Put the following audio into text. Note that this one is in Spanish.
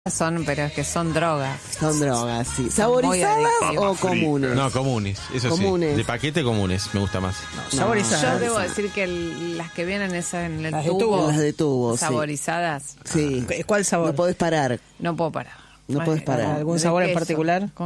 Pero es que son drogas. Son drogas, sí. ¿Saborizadas o comunes? No, comunes, eso comunes. sí. De paquete comunes, me gusta más. Yo debo decir que las que vienen en el Las de tubo, tubo. Las de tubo, sí. saborizadas, Sí. ¿Cuál sabor? No podés parar. no puedo parar. No podés parar. ¿Algún De sabor en queso. particular?